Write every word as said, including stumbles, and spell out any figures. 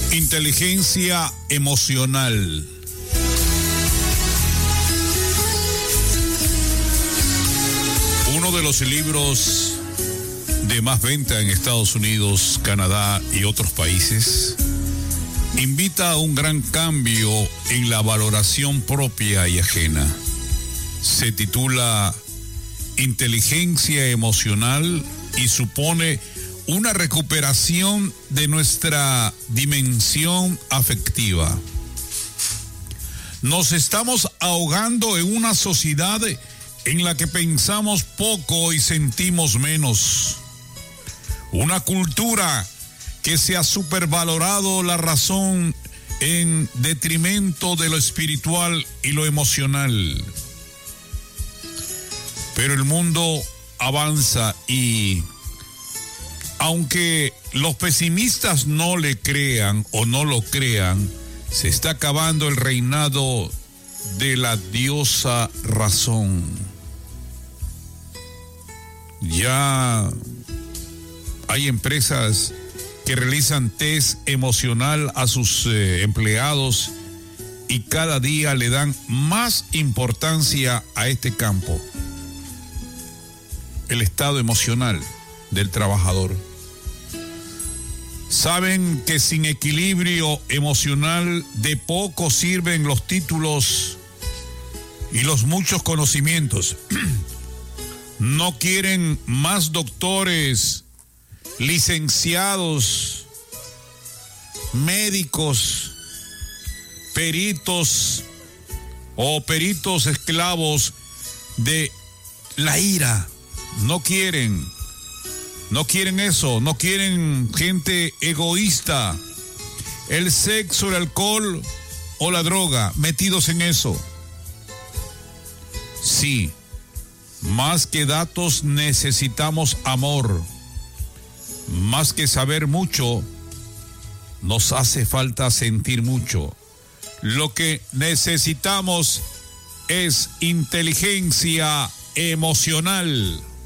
Inteligencia emocional. Uno de los libros de más venta en Estados Unidos, Canadá y otros países invita a un gran cambio en la valoración propia y ajena. Se titula Inteligencia emocional y supone una recuperación de nuestra dimensión afectiva. Nos estamos ahogando en una sociedad en la que pensamos poco y sentimos menos. Una cultura que se ha supervalorado la razón en detrimento de lo espiritual y lo emocional. Pero el mundo avanza y, aunque los pesimistas no le crean o no lo crean, se está acabando el reinado de la diosa razón. Ya hay empresas que realizan test emocional a sus eh, empleados y cada día le dan más importancia a este campo, el estado emocional del trabajador. Saben que sin equilibrio emocional de poco sirven los títulos y los muchos conocimientos. No quieren más doctores, licenciados, médicos, peritos o peritos esclavos de la ira. No quieren, no quieren eso, no quieren gente egoísta, el sexo, el alcohol o la droga, metidos en eso. Sí, más que datos necesitamos amor. Más que saber mucho, nos hace falta sentir mucho. Lo que necesitamos es inteligencia emocional.